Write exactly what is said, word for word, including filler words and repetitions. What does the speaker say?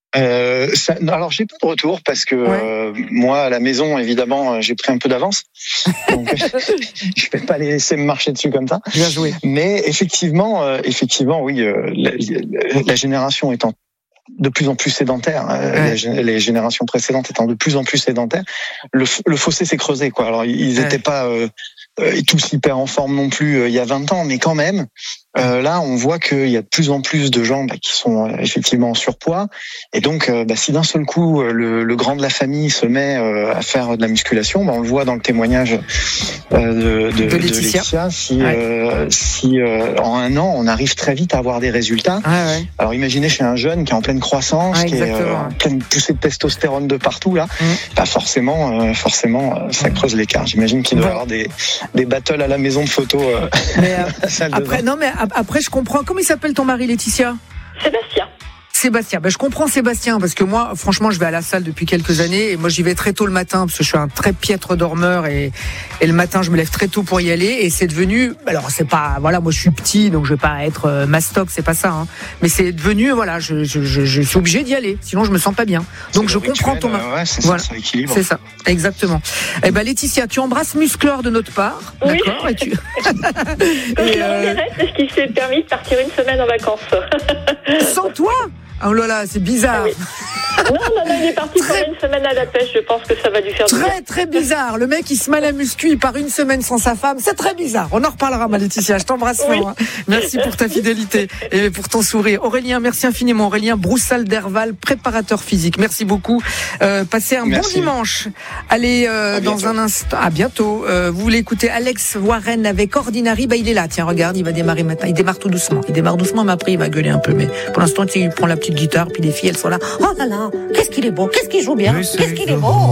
Euh, ça, alors j'ai pas de retour parce que Ouais. euh, moi à la maison évidemment j'ai pris un peu d'avance, donc je vais pas les laisser me marcher dessus comme ça. Bien joué. Mais effectivement, euh, effectivement, oui, euh, la, la génération étant de plus en plus sédentaire, euh, Ouais. les, les générations précédentes étant de plus en plus sédentaires, le, le fossé s'est creusé, quoi. Alors ils étaient Ouais. pas euh, euh, tous hyper en forme non plus euh, il y a vingt ans, mais quand même, euh, là on voit qu'il y a de plus en plus de gens bah, qui sont euh, effectivement en surpoids, et donc euh, bah, si d'un seul coup euh, le, le grand de la famille se met euh, à faire de la musculation, bah, on le voit dans le témoignage euh, de, de, De Laetitia. de Laetitia, si, Ouais. euh, si euh, en un an on arrive très vite à avoir des résultats. Ouais, ouais. Alors imaginez chez un jeune qui est en pleine croissance, Ouais, qui est euh, exactement. en pleine poussée de testostérone de partout là, Mm. bah forcément, euh, forcément, euh, ça creuse l'écart. J'imagine qu'il doit y Bon. avoir des des battles à la maison de photos. Euh, Mais, euh, à la salle de après, bain. non, mais ap- après, je comprends. Comment il s'appelle ton mari, Laetitia? Sébastien. Sébastien. Ben, je comprends Sébastien parce que moi, franchement, je vais à la salle depuis quelques années et moi, j'y vais très tôt le matin parce que je suis un très piètre dormeur et, et le matin, je me lève très tôt pour y aller et c'est devenu, alors c'est pas, voilà, moi je suis petit donc je vais pas être euh, mastoc, c'est pas ça, hein, mais c'est devenu, voilà, je, je, je, je suis obligé d'y aller, sinon je me sens pas bien. Donc C'est je le comprends rituel, ton mari. euh, ouais, c'est Voilà. ça, ça équilibre. C'est ça, exactement. Eh ben Laetitia, tu embrasses Musclor de notre part, Oui. d'accord, et tu... Donc Et, je euh, regrette parce qu'il s'est permis de partir une semaine en vacances. sans toi. Oh là là, c'est bizarre. Non, non, non, il est parti Très- pour une semaine à la pêche. Je pense que ça va lui faire du bien. Très très bizarre. Le mec il se met à la muscu, il part une semaine sans sa femme. C'est très bizarre. On en reparlera, ma Laetitia. Je t'embrasse Oui. fort. hein. Merci pour ta fidélité et pour ton sourire. Aurélien, merci infiniment. Aurélien Broussal d'Herval, préparateur physique. Merci beaucoup. Euh, passez un Merci. bon dimanche. Allez euh, À dans bientôt. un instant. À bientôt. Euh, vous voulez écouter Alex Warren avec Ordinary? Bah il est là. Tiens, regarde, il va démarrer maintenant. Il démarre tout doucement. Il démarre doucement, mais après il va gueuler un peu. Mais pour l'instant, tu sais, il prend la petite guitare, puis les filles elles sont là. Oh là là, qu'est-ce qu'il est beau, qu'est-ce qu'il joue bien, qu'est-ce qu'il est beau.